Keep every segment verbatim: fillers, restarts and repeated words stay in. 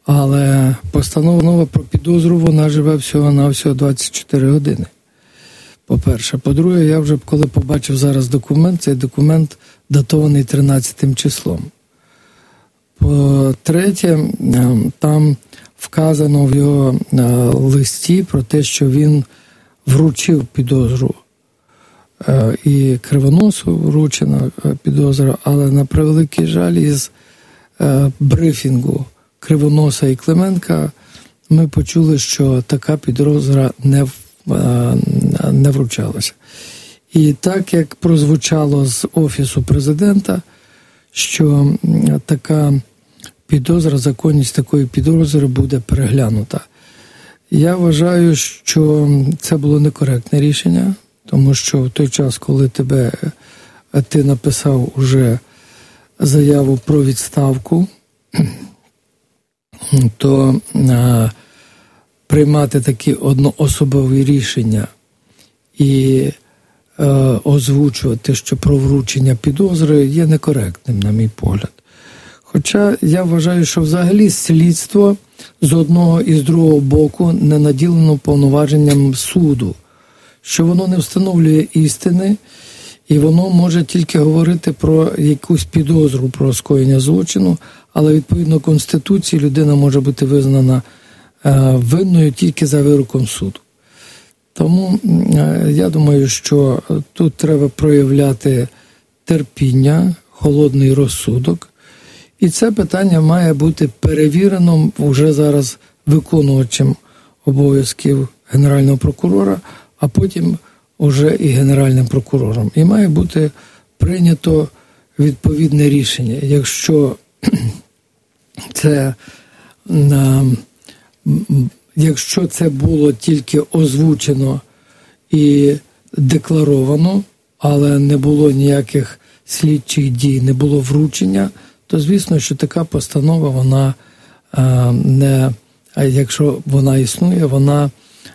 Але постанова про підозру, вона живе всього-навсього двадцять чотири години. По-перше. По-друге, я вже коли побачив зараз документ, цей документ датований тринадцятим числом. По-третє, там вказано в його листі про те, що він вручив підозру. І Кривоносу вручена підозра, але на превеликий жаль із брифінгу Кривоноса і Клименка ми почули, що така підозра не, не вручалася. І так, як прозвучало з Офісу президента, що така підозра, законність такої підозри буде переглянута. Я вважаю, що це було некоректне рішення, тому що в той час, коли тебе, ти написав уже заяву про відставку, то а, приймати такі одноособові рішення і а, озвучувати, що про вручення підозри є некоректним, на мій погляд. Хоча я вважаю, що взагалі слідство з одного і з другого боку не наділено повноваженням суду, що воно не встановлює істини, і воно може тільки говорити про якусь підозру про скоєння злочину, але відповідно Конституції людина може бути визнана е, винною тільки за вироком суду. Тому е, я думаю, що тут треба проявляти терпіння, холодний розсудок, і це питання має бути перевірено вже зараз виконувачем обов'язків Генерального прокурора, а потім уже і Генеральним прокурором. І має бути прийнято відповідне рішення. Якщо це, якщо це було тільки озвучено і декларовано, але не було ніяких слідчих дій, не було вручення, то звісно, що така постанова, вона не, якщо вона існує, вона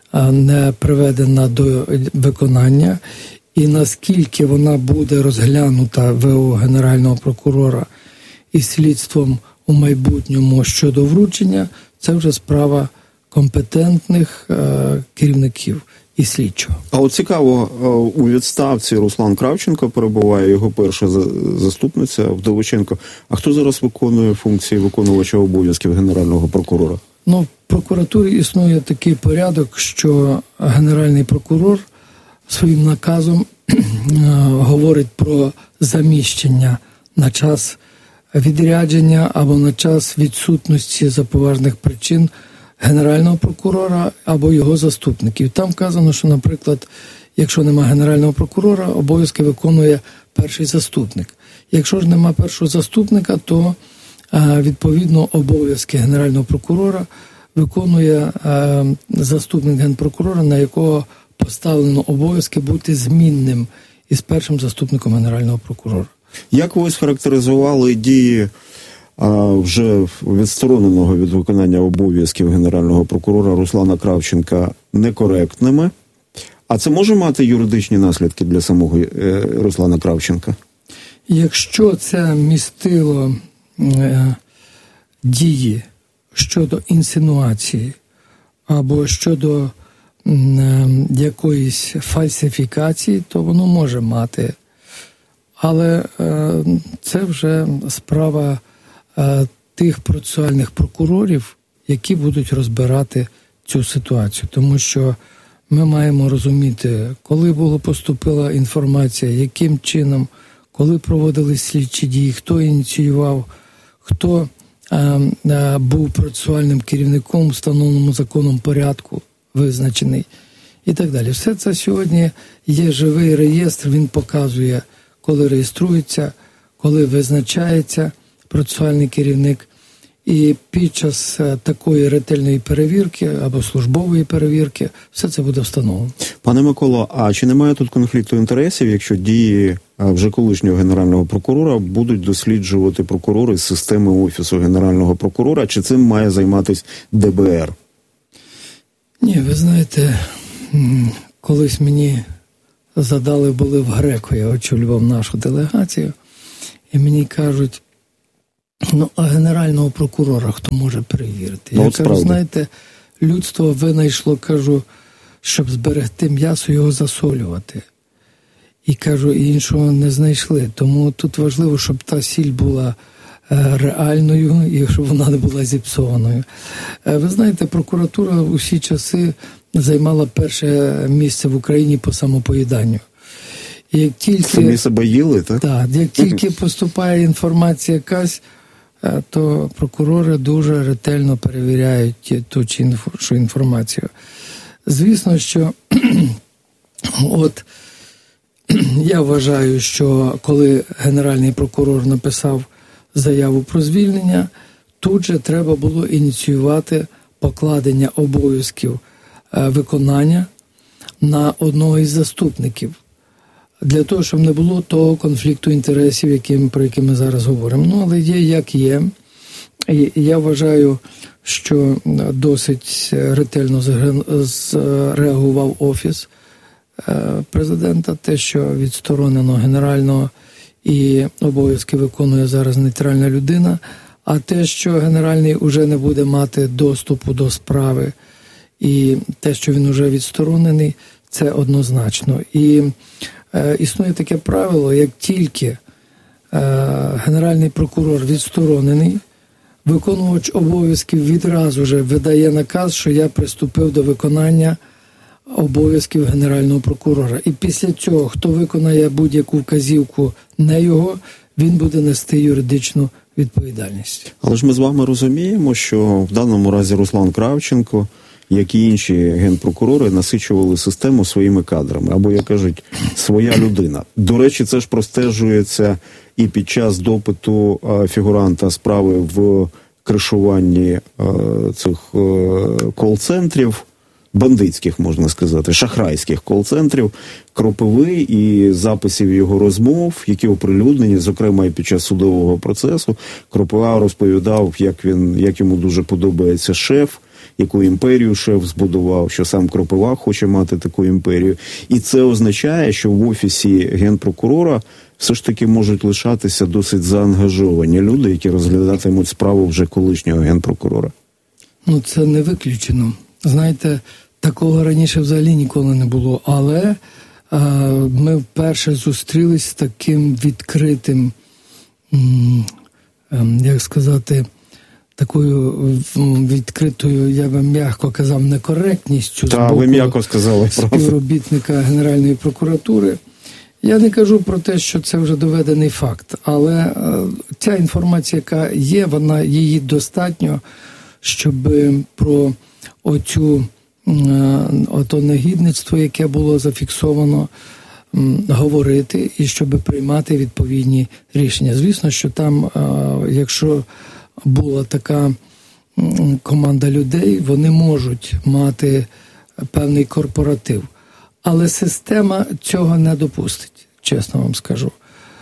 не приведена до виконання, і наскільки вона буде розглянута ВО Генерального прокурора і слідством у майбутньому щодо вручення, це вже справа компетентних е, керівників і слідчого. А от цікаво, у відставці Руслан Кравченко перебуває, його перша заступниця Вдовиченко. А хто зараз виконує функції виконувача обов'язків Генерального прокурора? Ну, в прокуратурі існує такий порядок, що Генеральний прокурор своїм наказом говорить про заміщення на час відрядження або на час відсутності за поважних причин Генерального прокурора або його заступників. Там вказано, що, наприклад, якщо нема Генерального прокурора, обов'язки виконує перший заступник. Якщо ж нема першого заступника, то відповідно обов'язки Генерального прокурора виконує заступник Генпрокурора, на якого поставлено обов'язки бути змінним із першим заступником Генерального прокурора. Як ви схарактеризували дії а, вже відстороненого від виконання обов'язків Генерального прокурора Руслана Кравченка некоректними? А це може мати юридичні наслідки для самого е, Руслана Кравченка? Якщо це містило е, дії щодо інсинуації або щодо е, якоїсь фальсифікації, то воно може мати. Але е, це вже справа е, тих процесуальних прокурорів, які будуть розбирати цю ситуацію. Тому що ми маємо розуміти, коли була поступила інформація, яким чином, коли проводились слідчі дії, хто ініціював, хто е, е, був процесуальним керівником в встановленому законом порядку визначений і так далі. Все це сьогодні є живий реєстр, він показує, коли реєструється, коли визначається процесуальний керівник. І під час такої ретельної перевірки або службової перевірки все це буде встановлено. Пане Миколо, а чи немає тут конфлікту інтересів, якщо дії вже колишнього Генерального прокурора будуть досліджувати прокурори з системи Офісу Генерального прокурора? Чи цим має займатися Д Б Р? Ні, ви знаєте, колись мені задали, були в Греко, я очолював нашу делегацію, і мені кажуть, Ну, а генерального прокурора хто може перевірити? Ну, Я от кажу, справді. знаєте, людство винайшло, кажу, щоб зберегти м'ясо, його засолювати. І, кажу, іншого не знайшли. Тому тут важливо, щоб та сіль була е, реальною і щоб вона не була зіпсованою. Е, ви знаєте, прокуратура у всі часи займала перше місце в Україні по самопоїданню. І як тільки, Самі себе їли, так? Так, як тільки поступає інформація якась, е, то прокурори дуже ретельно перевіряють ту чи іншу інформацію. Звісно, що от я вважаю, що коли Генеральний прокурор написав заяву про звільнення, тут же треба було ініціювати покладення обов'язків виконання на одного із заступників, для того, щоб не було того конфлікту інтересів, яким, про який ми зараз говоримо. Ну, але є як є. І я вважаю, що досить ретельно зреагував Офіс президента, те, що відсторонено генерального і обов'язки виконує зараз нейтральна людина, а те, що генеральний уже не буде мати доступу до справи, і те, що він уже відсторонений, це однозначно. І е, існує таке правило, як тільки е, генеральний прокурор відсторонений, виконувач обов'язків відразу же видає наказ, що я приступив до виконання обов'язків генерального прокурора. І після цього, хто виконає будь-яку вказівку не його, він буде нести юридичну відповідальність. Але ж ми з вами розуміємо, що в даному разі Руслан Кравченко, як і інші генпрокурори, насичували систему своїми кадрами, або, як кажуть, своя людина. До речі, це ж простежується і під час допиту фігуранта справи в кришуванні цих кол-центрів, бандитських, можна сказати, шахрайських кол-центрів, Кропиви і записів його розмов, які оприлюднені, зокрема і під час судового процесу. Кропива розповідав, як він, як йому дуже подобається шеф, яку імперію шеф збудував, що сам Кропива хоче мати таку імперію. І це означає, що в Офісі Генпрокурора все ж таки можуть лишатися досить заангажовані люди, які розглядатимуть справу вже колишнього Генпрокурора. Ну, це не виключено. Знаєте, такого раніше взагалі ніколи не було, але е, ми вперше зустрілись з таким відкритим, м, е, як сказати, такою відкритою, я би м'яко казав, некоректністю Та, з боку ви м'яко сказали, співробітника Генеральної прокуратури. Я не кажу про те, що це вже доведений факт, але е, ця інформація, яка є, вона її достатньо, щоб про оцю ото негідництво, яке було зафіксовано, говорити і щоб приймати відповідні рішення. Звісно, що там, якщо була така команда людей, вони можуть мати певний корпоратив. Але система цього не допустить, чесно вам скажу.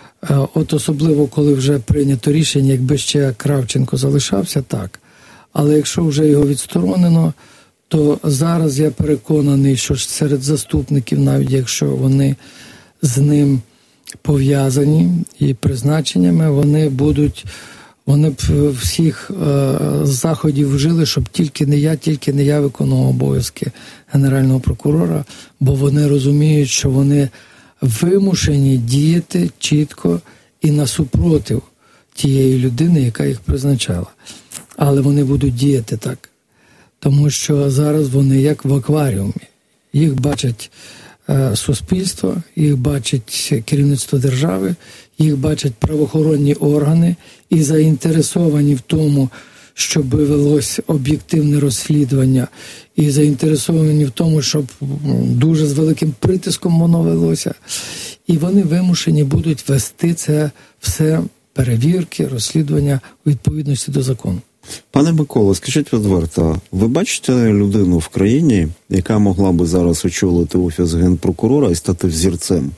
От особливо, коли вже прийнято рішення, якби ще Кравченко залишався, так. Але якщо вже його відсторонено, то зараз я переконаний, що серед заступників, навіть якщо вони з ним пов'язані і призначеннями, вони будуть, вони б всіх е, заходів вжили, щоб тільки не я, тільки не я виконував обов'язки Генерального прокурора, бо вони розуміють, що вони вимушені діяти чітко і насупротив тієї людини, яка їх призначала. Але вони будуть діяти так. Тому що зараз вони як в акваріумі. Їх бачить е, суспільство, їх бачить керівництво держави, їх бачать правоохоронні органи і заінтересовані в тому, щоб велось об'єктивне розслідування, і заінтересовані в тому, щоб дуже з великим притиском воно велося. І вони вимушені будуть вести це все, перевірки, розслідування у відповідності до закону. Пане Микола, скажіть відверто, ви бачите людину в країні, яка могла би зараз очолити Офіс Генпрокурора і стати взірцем?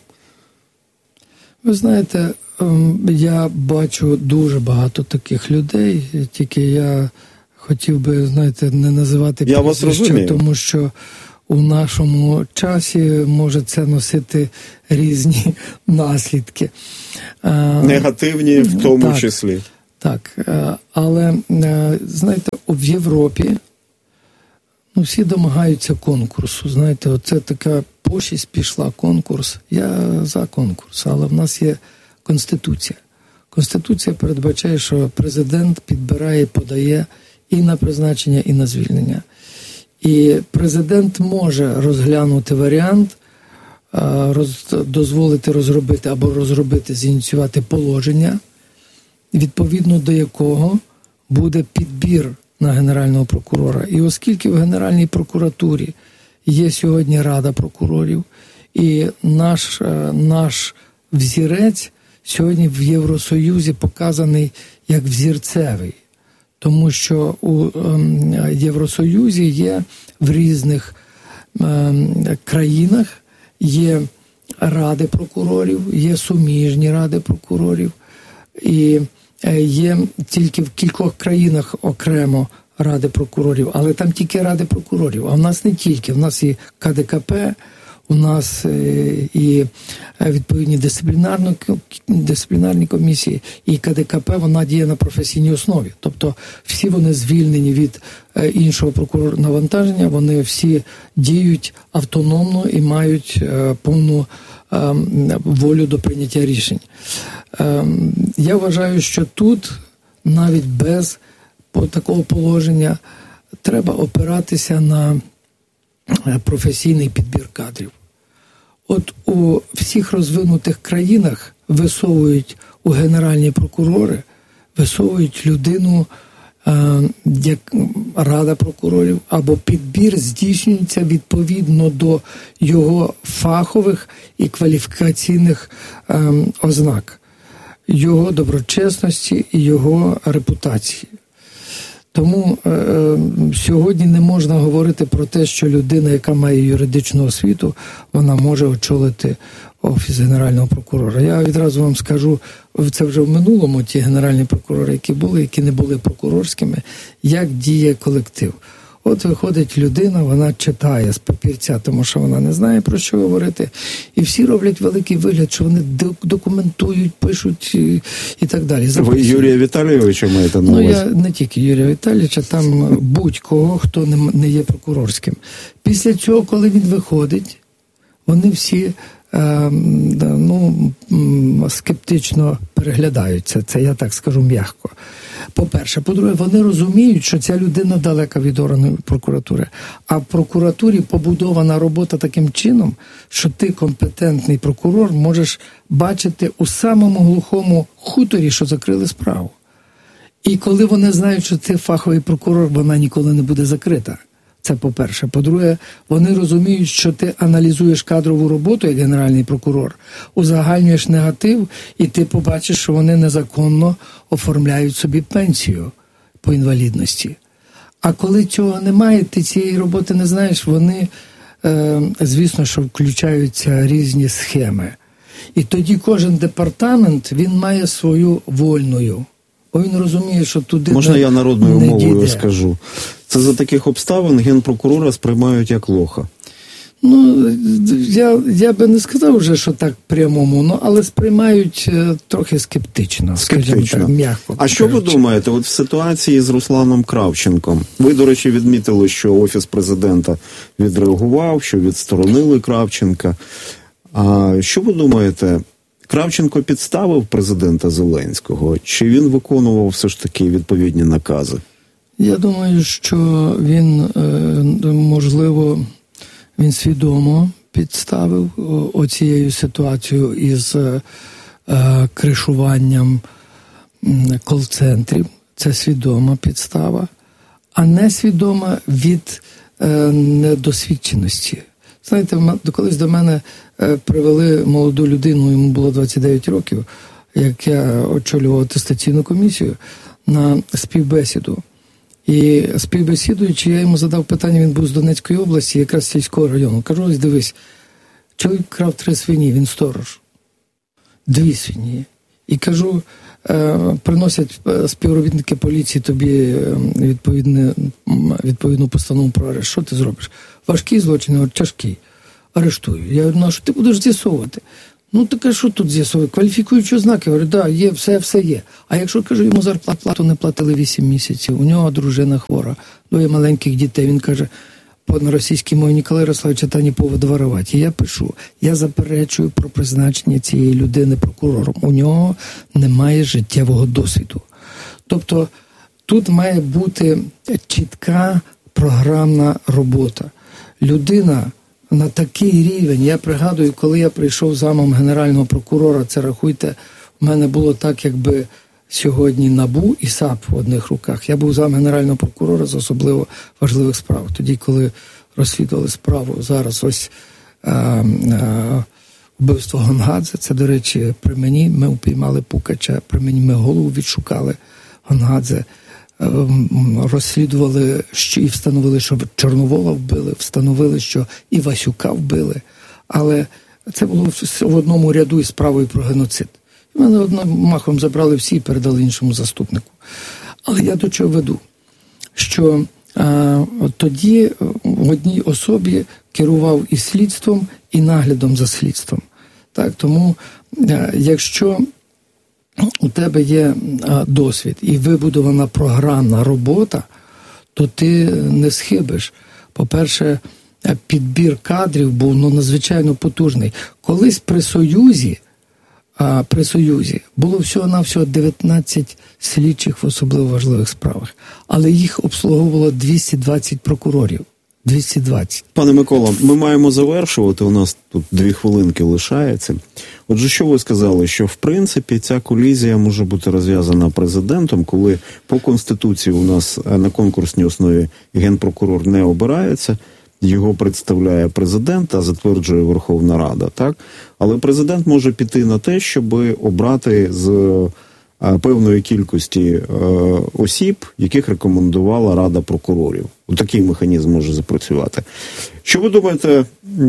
Ви знаєте, я бачу дуже багато таких людей, тільки я хотів би, знаєте, не називати я вас розумію. Тому що у нашому часі може це носити різні наслідки. Негативні в тому так, числі. Так, але, знаєте, в Європі ну, всі домагаються конкурсу. Знаєте, оце така пошість пішла, конкурс. Я за конкурс, але в нас є Конституція. Конституція передбачає, що президент підбирає, подає і на призначення, і на звільнення. І президент може розглянути варіант, роз, дозволити розробити або розробити, зініціювати положення, відповідно до якого буде підбір на Генерального прокурора. І оскільки в Генеральній прокуратурі є сьогодні Рада прокурорів, і наш, наш взірець сьогодні в Євросоюзі показаний як взірцевий, тому що у Євросоюзі є в різних країнах є ради прокурорів, є суміжні ради прокурорів, і є тільки в кількох країнах окремо ради прокурорів, але там тільки ради прокурорів, а в нас не тільки, в нас і Ка Де Ка Пе, у нас і відповідні дисциплінарні, дисциплінарні комісії, і Ка Де Ка Пе, вона діє на професійній основі. Тобто всі вони звільнені від іншого прокурора навантаження, вони всі діють автономно і мають повну волю до прийняття рішень. Я вважаю, що тут навіть без такого положення треба опиратися на професійний підбір кадрів. От у всіх розвинутих країнах висовують у генеральні прокурори, висовують людину, як Рада прокурорів, або підбір здійснюється відповідно до його фахових і кваліфікаційних ознак, його доброчесності і його репутації. Тому е, е, сьогодні не можна говорити про те, що людина, яка має юридичну освіту, вона може очолити Офіс Генерального прокурора. Я відразу вам скажу, це вже в минулому ті генеральні прокурори, які були, які не були прокурорськими, як діє колектив. От виходить людина, вона читає з папірця, тому що вона не знає, про що говорити. І всі роблять великий вигляд, що вони документують, пишуть і, і так далі. Ви Юрія Віталійовича маєте на увазі? Ну, я не тільки Юрія Віталійовича, там будь-кого, хто не, не є прокурорським. Після цього, коли він виходить, вони всі е, ну, скептично переглядаються. Це я так скажу м'яко. По-перше. По-друге, вони розуміють, що ця людина далека від органу прокуратури. А в прокуратурі побудована робота таким чином, що ти, компетентний прокурор, можеш бачити у самому глухому хуторі, що закрили справу. І коли вони знають, що ти фаховий прокурор, вона ніколи не буде закрита. Це по-перше. По-друге, вони розуміють, що ти аналізуєш кадрову роботу як генеральний прокурор, узагальнюєш негатив, і ти побачиш, що вони незаконно оформляють собі пенсію по інвалідності. А коли цього немає, ти цієї роботи не знаєш, вони, е, звісно, що включаються різні схеми. І тоді кожен департамент, він має свою вольною. Бо він розуміє, що туди Можна не, я народною не мовою дійде. скажу? Це за таких обставин генпрокурора сприймають як лоха. Ну, я, я би не сказав вже, що так прямому, ну, але сприймають е, трохи скептично, скажімо так, м'яко. А що ви думаєте, от в ситуації з Русланом Кравченком? Ви, до речі, відмітили, що Офіс Президента відреагував, що відсторонили Кравченка. А що ви думаєте, Кравченко підставив президента Зеленського? Чи він виконував все ж таки відповідні накази? Я думаю, що він, можливо, він свідомо підставив оцією ситуацією із кришуванням кол-центрів. Це свідома підстава, а несвідома від недосвідченості. Знаєте, колись до мене привели молоду людину, йому було двадцять дев'ять років, як я очолював атестаційну комісію, на співбесіду. І співбесідуючи, я йому задав питання, він був з Донецької області, якраз з сільського району. Кажу, ось дивись, чоловік крав три свині, він сторож. Дві свині. І кажу, приносять співробітники поліції тобі відповідну, відповідну постанову про арешт. Що ти зробиш? Важкий злочин, тяжкий. Арештую. Я говорю, ну а що ти будеш з'ясовувати? Ну, таке, що тут з'ясовує? Кваліфікуючі ознаки. Говорю, да, є, все, все є. А якщо, кажу, йому зарплату не платили вісім місяців, у нього дружина хвора, двоє маленьких дітей, він каже, по на російській мові Ніколай Ярославович, та не повод воровати. І я пишу, я заперечую про призначення цієї людини прокурором. У нього немає життєвого досвіду. Тобто, тут має бути чітка програмна робота. Людина на такий рівень, я пригадую, коли я прийшов замом генерального прокурора, це, рахуйте, у мене було так, якби сьогодні НАБУ і САП в одних руках. Я був зам генерального прокурора з особливо важливих справ. Тоді, коли розслідували справу, зараз ось а, а, вбивство Гонгадзе, це, до речі, при мені, ми упіймали Пукача, при мені ми голову відшукали Гонгадзе, розслідували, що і встановили, що Чорновола вбили, встановили, що і Васюка вбили. Але це було в одному ряду із справою про геноцид. Мене одним махом забрали всі і передали іншому заступнику. Але я до чого веду? Що а, тоді в одній особі керував і слідством, і наглядом за слідством. Так, тому а, якщо у тебе є а, досвід і вибудована програмна робота, то ти не схибиш. По-перше, підбір кадрів був ну, надзвичайно потужний. Колись при Союзі, а, при Союзі було всього-навсього дев'ятнадцять слідчих в особливо важливих справах, але їх обслуговувало двісті двадцять прокурорів. двісті двадцять. Пане Микола, ми маємо завершувати, у нас тут дві хвилинки лишається. Отже, що ви сказали, що в принципі ця колізія може бути розв'язана президентом, коли по Конституції у нас на конкурсній основі генпрокурор не обирається, його представляє президент, а затверджує Верховна Рада, так? Але президент може піти на те, щоб обрати з певної кількості осіб, яких рекомендувала Рада прокурорів. Такий механізм може запрацювати. Що ви думаєте,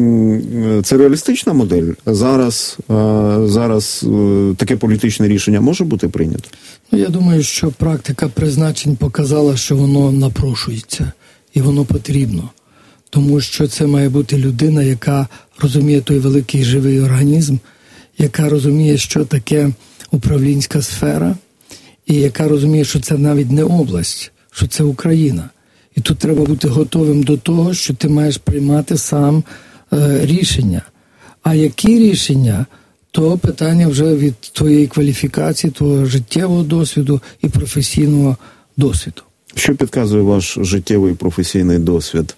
це реалістична модель? Зараз, зараз таке політичне рішення може бути прийнято? Ну, я думаю, що практика призначень показала, що воно напрошується і воно потрібно. Тому що це має бути людина, яка розуміє той великий живий організм, яка розуміє, що таке управлінська сфера, і яка розуміє, що це навіть не область, що це Україна. І тут треба бути готовим до того, що ти маєш приймати сам е, рішення. А які рішення, то питання вже від твоєї кваліфікації, твого життєвого досвіду і професійного досвіду. Що підказує ваш життєвий і професійний досвід?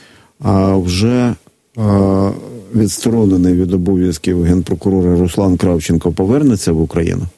А вже а, відсторонений від обов'язків генпрокурора Руслан Кравченко повернеться в Україну?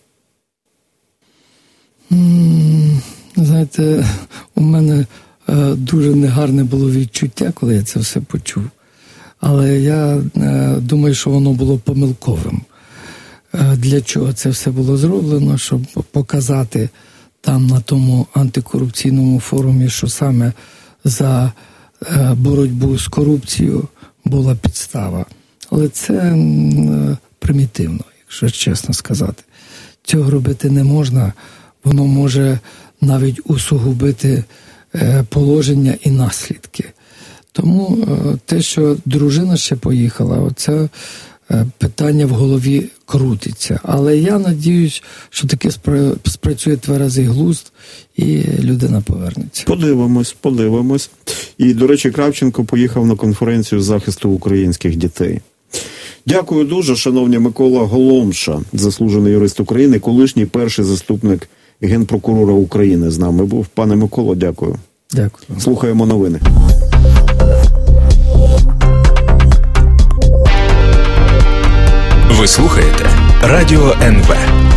М-м, знаєте, у мене е, дуже негарне було відчуття, коли я це все почув. Але я е, думаю, що воно було помилковим. Е, для чого це все було зроблено? Щоб показати там на тому антикорупційному форумі, що саме за е, боротьбу з корупцією була підстава. Але це е, примітивно, якщо чесно сказати. Цього робити не можна. Воно може навіть усугубити е, положення і наслідки. Тому е, те, що дружина ще поїхала, оце е, питання в голові крутиться. Але я надіюсь, що таки спра- спрацює тверезий глузд і людина повернеться. Подивимось, подивимось. І, до речі, Кравченко поїхав на конференцію з захисту українських дітей. Дякую дуже, шановні. Микола Голомша, заслужений юрист України, колишній перший заступник генпрокурора України з нами був. Пане Миколо, дякую. Дякую. Слухаємо новини. Ви слухаєте Радіо ен ве.